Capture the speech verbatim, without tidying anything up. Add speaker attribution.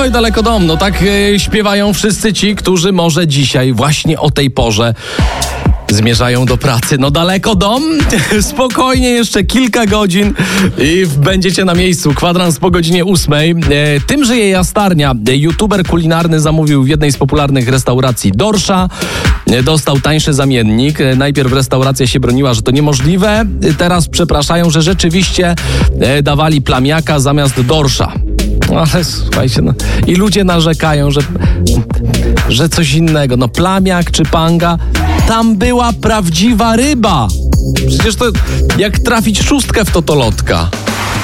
Speaker 1: Oj, daleko dom, no tak e, śpiewają wszyscy ci, którzy może dzisiaj właśnie o tej porze zmierzają do pracy. No daleko dom, spokojnie jeszcze kilka godzin i będziecie na miejscu. Kwadrans po godzinie ósmej. E, tym żyje Jastarnia. YouTuber kulinarny zamówił w jednej z popularnych restauracji dorsza. E, dostał tańszy zamiennik. E, najpierw restauracja się broniła, że to niemożliwe. E, teraz przepraszają, że rzeczywiście e, dawali plamiaka zamiast dorsza. Ale słuchajcie, no, i ludzie narzekają, że, że coś innego. No plamiak czy panga, tam była prawdziwa ryba. Przecież to jak trafić szóstkę w totolotka.